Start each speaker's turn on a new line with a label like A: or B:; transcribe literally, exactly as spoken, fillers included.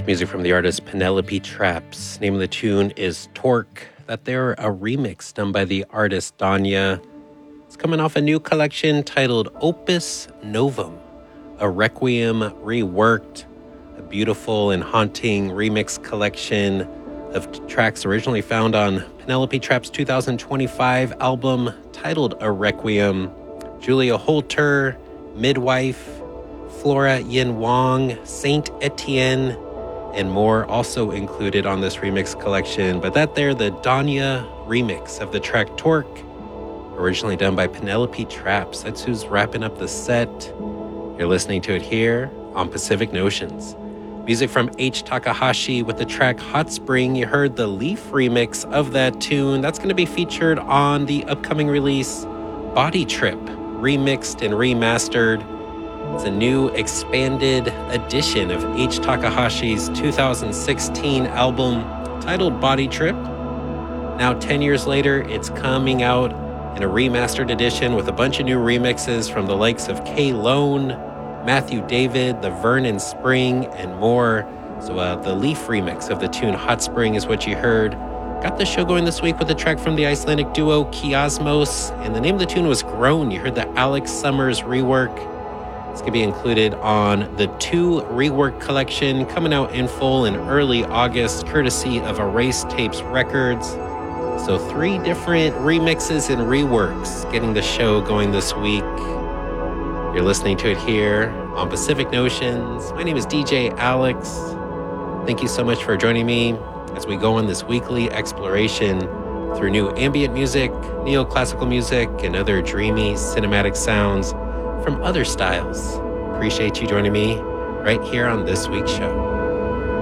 A: Music from the artist Penelope Traps. Name of the tune is Torque. That they're a remix done by the artist Danya. It's coming off a new collection titled Opus Novum, a Requiem reworked, a beautiful and haunting remix collection of tracks originally found on Penelope Traps' two thousand twenty-five album titled A Requiem. Julia Holter, Midwife, Flora Yin Wong, Saint Etienne, and more also included on this remix collection. But that there, the Danya remix of the track Torque, originally done by Penelope Traps. That's who's wrapping up the set. You're listening to it here on Pacific Notions. Music from H. Takahashi with the track Hot Spring. You heard the Leaf remix of that tune. That's going to be featured on the upcoming release Body Trip, remixed and remastered. It's a new expanded edition of H. Takahashi's two thousand sixteen album titled Body Trip. Now, ten years later, it's coming out in a remastered edition with a bunch of new remixes from the likes of K. Lone, Matthew David, the Vernon Spring, and more. So uh, the Leaf remix of the tune Hot Spring is what you heard. Got the show going this week with a track from the Icelandic duo Kiasmos, and the name of the tune was Grown. You heard the Alex Summers rework. It's going to be included on the Two Rework collection coming out in full in early August, courtesy of Erase Tapes Records. So three different remixes and reworks getting the show going this week. You're listening to it here on Pacific Notions. My name is D J Alex. Thank you so much for joining me as we go on this weekly exploration through new ambient music, neoclassical music, and other dreamy cinematic sounds from other styles. Appreciate you joining me right here on this week's show.